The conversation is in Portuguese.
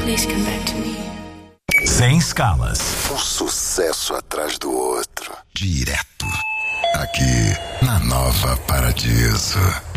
Please come back to me. Sem escalas. Um sucesso atrás do outro. Direto. Aqui, na Nova Paradiso.